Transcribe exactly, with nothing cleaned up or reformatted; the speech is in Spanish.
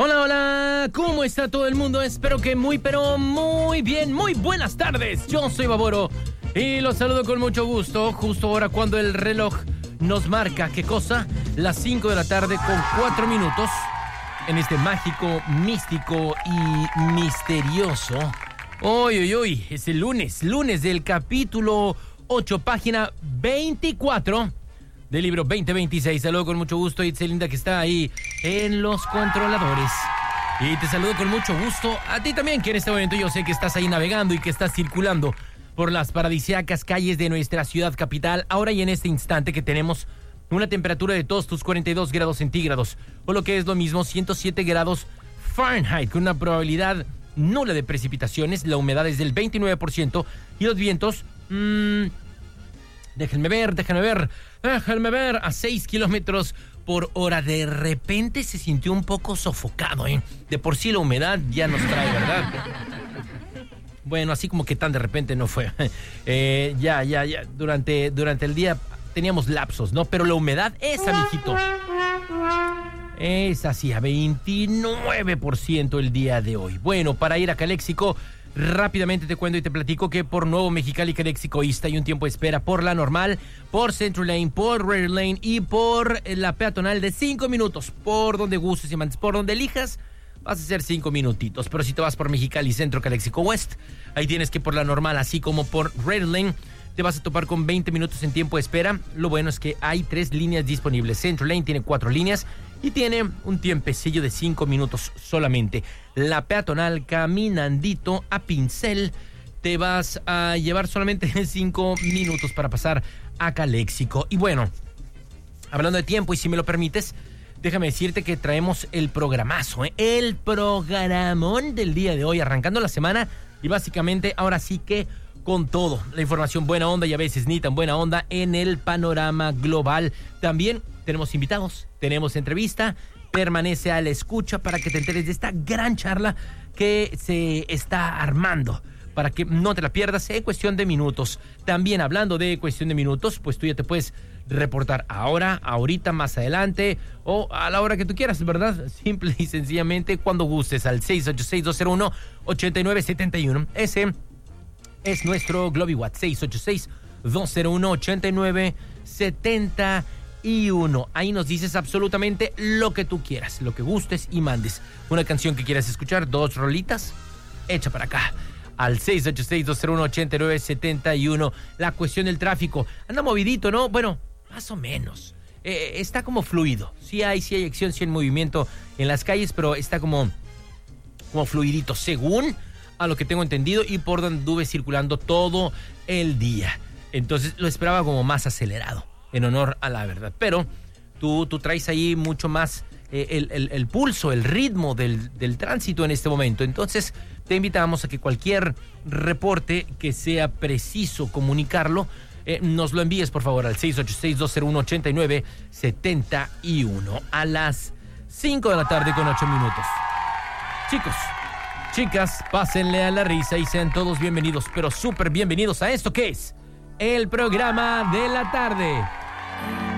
Hola, hola, ¿cómo está todo el mundo? Espero que muy, pero muy bien, muy buenas tardes. Yo soy Baboro y los saludo con mucho gusto, justo ahora cuando el reloj nos marca, ¿qué cosa? Las cinco de la tarde con cuatro minutos en este mágico, místico y misterioso. Uy, uy, uy, es el lunes, lunes del capítulo ocho, página veinticuatro del libro veinte veintiséis. Saludo con mucho gusto a Itzelinda, que está ahí en los controladores. Y te saludo con mucho gusto a ti también, que en este momento yo sé que estás ahí navegando y que estás circulando por las paradisíacas calles de nuestra ciudad capital, ahora y en este instante que tenemos una temperatura de todos tus cuarenta y dos grados centígrados, o lo que es lo mismo, ciento siete grados Fahrenheit, con una probabilidad nula de precipitaciones, la humedad es del veintinueve por ciento y los vientos, mmm, déjenme ver, déjenme ver, déjenme ver, a seis kilómetros por hora. De repente se sintió un poco sofocado, ¿eh? De por sí la humedad ya nos trae, ¿verdad? Bueno, así como que tan de repente no fue. Eh, ya, ya, ya, durante, durante el día teníamos lapsos, ¿no? Pero la humedad, esa, mijito, es así, a veintinueve por ciento el día de hoy. Bueno, para ir a Caléxico, rápidamente te cuento y te platico que por Nuevo Mexicali, Caléxico East hay un tiempo de espera por la normal, por Central Lane, por Rear Lane y por la peatonal de cinco minutos. Por donde gustes y mandes, por donde elijas, vas a hacer cinco minutitos. Pero si te vas por Mexicali Centro, Caléxico West, ahí tienes que por la normal, así como por Rear Lane, te vas a topar con veinte minutos en tiempo de espera. Lo bueno es que hay tres líneas disponibles. Central Lane tiene cuatro líneas y tiene un tiempecillo de cinco minutos solamente. La peatonal caminandito a pincel te vas a llevar solamente cinco minutos para pasar a Caléxico. Y bueno, hablando de tiempo, y si me lo permites, déjame decirte que traemos el programazo, ¿eh? El programón del día de hoy, arrancando la semana y básicamente ahora sí que con todo. La información buena onda y a veces ni tan buena onda en el panorama global. También tenemos invitados, tenemos entrevista. Permanece a la escucha para que te enteres de esta gran charla que se está armando, para que no te la pierdas en cuestión de minutos. También hablando de cuestión de minutos, pues tú ya te puedes reportar ahora, ahorita, más adelante o a la hora que tú quieras, ¿verdad? Simple y sencillamente cuando gustes al seis ocho seis, dos cero uno, ocho nueve siete uno. Ese es nuestro GlobiWatt, seis ocho seis, dos cero uno, ocho nueve siete uno. Ahí nos dices absolutamente lo que tú quieras, lo que gustes y mandes. Una canción que quieras escuchar, dos rolitas, echa para acá al seis ocho seis, dos cero uno, ocho nueve siete uno. La cuestión del tráfico, anda movidito, ¿no? Bueno, más o menos. Eh, está como fluido. Sí hay, sí hay acción, sí hay movimiento en las calles, pero está como, como fluidito, según a lo que tengo entendido y por donde anduve circulando todo el día. Entonces lo esperaba como más acelerado, en honor a la verdad. Pero tú, tú traes ahí mucho más eh, el, el, el pulso, el ritmo del, del tránsito en este momento. Entonces te invitamos a que cualquier reporte que sea preciso comunicarlo, eh, nos lo envíes por favor al seis ocho seis, dos cero uno, ocho nueve siete uno a las cinco de la tarde con ocho minutos. Chicos, chicas, pásenle a la risa y sean todos bienvenidos, pero súper bienvenidos a esto que es el programa de la tarde.